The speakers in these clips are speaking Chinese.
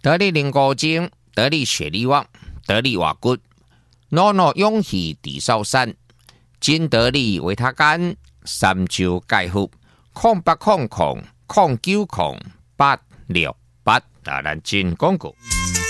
得力灵骨精，得力血力旺，得力瓦骨，诺诺勇气地少山，金得力维他干，三周钙腹，0800090868咱进广告。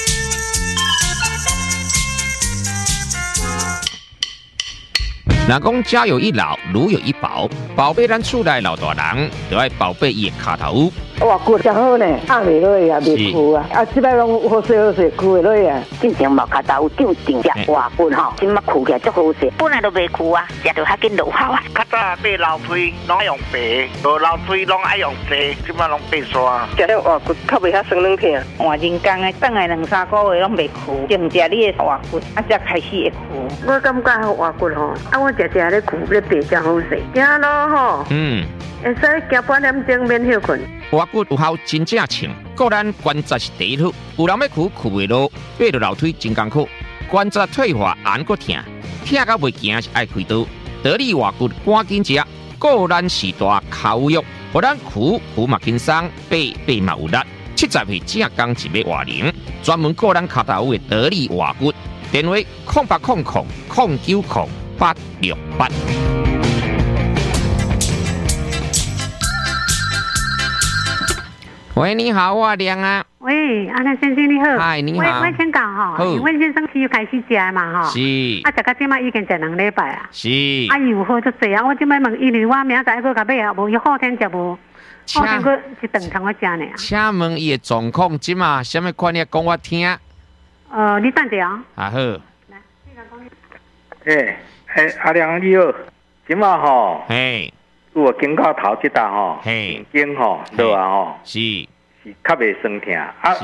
人讲家有一老，如有一宝，宝贝咱厝内老大人，就要宝贝伊的脚头。 哇，骨真好呢，压袂落啊，袂枯啊，即摆拢好势好势，枯袂落啊。 进前毛脚头有长定只哇骨吼，今麦枯起来足好势，本来都袂枯啊，食着较紧落效啊。 较早买老推拢爱用白，无老推拢爱用细，即摆拢白刷。 食了哇骨较袂遐酸软疼。 换人工的，等来2-3个月拢袂枯，净食你的哇骨，才开始会枯。 我感觉哇骨吼，我食咧枯咧白真好势，行咯吼。会使行半点钟免休困。 瓦骨有效真正称，个咱关节是第一好。有人要枯袂落，爬到楼梯真艰苦，关节退化按个疼，疼到袂行是爱开刀。得力瓦骨赶紧食，个咱是大口药，互咱枯嘛轻松，爬嘛有力。70岁正刚一尾瓦龄，专门个咱脚头的得力瓦骨。电话0800090868。喂，你好，我亮啊。 喂，安娜先生你好。 嗨，你好。 我请讲哈，因为先生又开始食嘛哈。 是。 食到今麦已经食2礼拜啊。 是。 有好足济啊！我今摆问，因为我明仔载搁甲买啊，无伊后天食无，后天搁一顿通我食呢。 请问伊的状况即嘛，什么款？你讲我听。 你等者啊。 啊好。来， 你讲。 阿亮你好，即嘛吼。 嘿。 有经到头即搭吼，经吼落啊吼， 是较袂酸疼。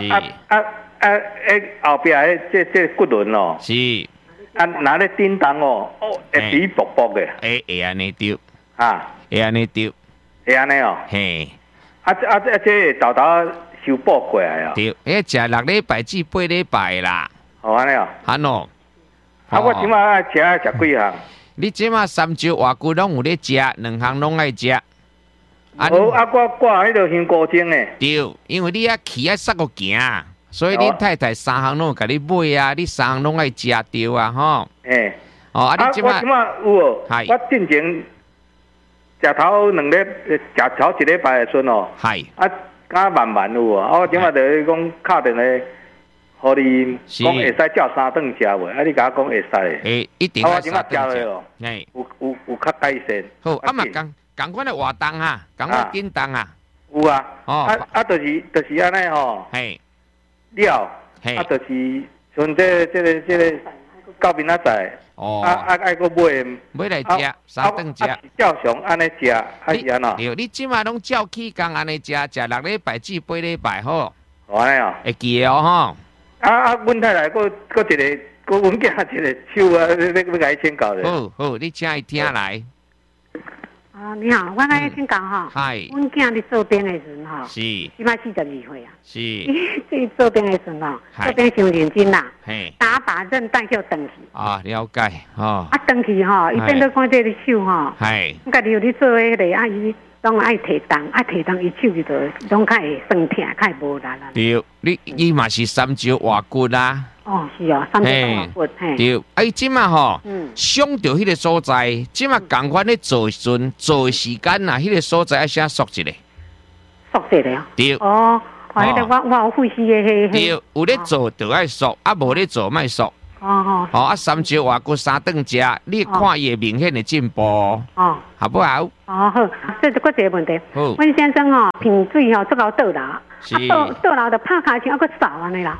后壁这骨轮哦， 是拿咧叮当哦，会比薄薄的。 会安尼丢啊， 会安尼丢， 会安尼哦。 嘿， 这豆豆修补过来哦。 对，食6礼拜至8礼拜啦。 哦安尼哦。 安喏。 我即马食几项。 你即马3周瓦骨拢有咧食，2项拢爱食。 我挂迄个香菇精诶。 对，因为你起塞个行，所以你太太3项拢甲你买啊，你3项拢爱食着啊，吼。你即马我即马有哦。我进前食头2礼，食头1礼拜的时哦。 系。 敢慢有哦，我即马就是讲敲电话。互你讲会使照3顿食袂？你甲我讲会使。 一定要 3顿食。有较改善。 好，嘛共款的活动啊，共款叮当啊。 有啊。就是安尼吼。 嘿。 了。就是像这个到明仔载。爱搁买来食，3顿食。 照常安尼食，是安怎？ 对，你即马拢照起工安尼食6礼拜至8礼拜好。 安尼哦。 会记哦吼。 阮太太搁一个，搁阮囝一个手啊，要甲伊请教的。 好，你请伊听来。 你好，我来请讲哈。 嗨。 阮囝咧做兵的时阵哈， 是。 即摆42岁啊。 是。 伊做兵的时阵吼，做兵伤认真啦。 嘿。 打韧带就转去。 了解吼。 转去吼，伊变做看这个手吼。 嘿。 家己有咧做迄个伊。拢爱提重，伊手就拢较会酸疼，较会无力啦。 对，你嘛是3周瓦骨啦。 是哦，3周瓦骨。 对，即马吼，想到迄个所在，即马共款咧做时阵，做时间呐，迄个所在要先缩一个。 缩一个啊？ 对。 迄个我有费事的对，有咧做就爱缩，无咧做莫缩。3周瓦骨3顿食，你看伊明显的进步。好不好？ 好，这是一个问题。阮先生贫水足够倒流，倒流就拍骹前还佫扫安尼啦。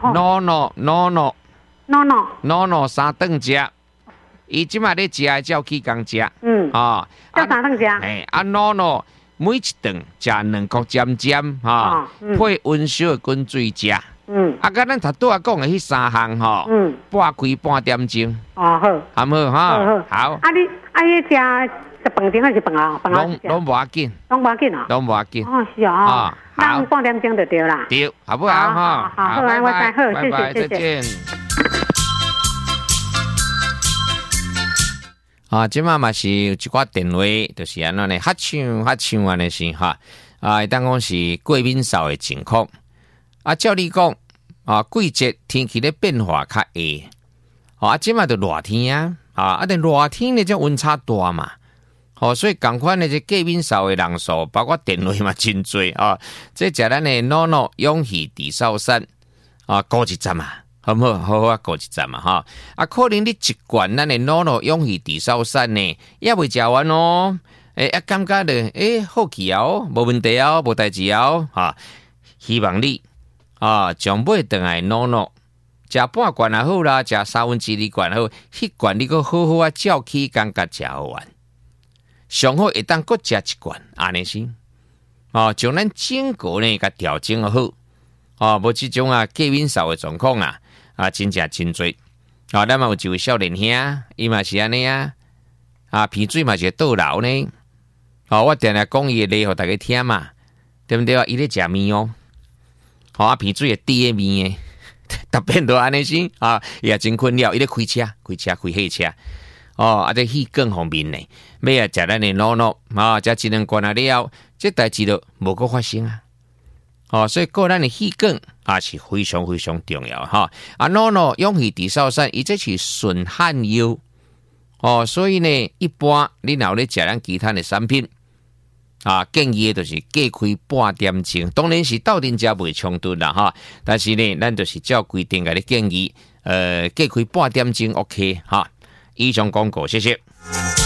No 3顿食，伊即马咧食照起工食。 照3顿食。 No，每一顿食2颗尖尖，配温烧的滚水食。甲咱头拄仔讲的迄3项吼，半开半点钟。 好， 好唔好？好。 你迄食饭前还是饭后？ 拢无要紧。 拢无要紧啊？ 拢无要紧。 是啊。咱半点钟就对啦。 对，好不好？ 好，我知好，谢谢， 再见。即马嘛是有一寡电话，就是安怎呢？发唱安尼是哈。当讲是过敏扫的情况。照你讲， 季节天气咧变化较晏，即嘛就热天啊，但热天呢，这温差大嘛，所以同款的这过敏扫的人数，包括电位嘛真多这食咱的诺诺勇气地少散高一站嘛，好不好？好好高一站嘛可能你一罐咱的诺诺勇气地少散呢，也未食完哦。感觉的好奇无问题无代志希望你将买回来诺诺，食半罐也好啦，食2/3罐也好，迄罐你个好好照起，感觉食好完。上好会当搁食一罐，安尼先将咱整个呢甲调整好无即种过敏扫的状况真正真多咱嘛有一位少年兄，伊嘛是安尼鼻水嘛是倒流呢。我定定讲伊例互大家听嘛，对不对伊咧食面鼻水会滴的面的，特别都安尼先伊也真困扰，伊咧开车开汽车这气管方面呢，要食咱的诺诺食一两罐了，这代志就无个发生所以个咱的气管是非常非常重要诺诺勇气地少散，伊这是纯汉药所以呢，一般你若咧食咱其他的产品建议的就是隔开半点钟，当然是斗阵食袂冲突啦但是呢，咱就是照规定给你建议，隔开半点钟 OK 以上广告，谢谢。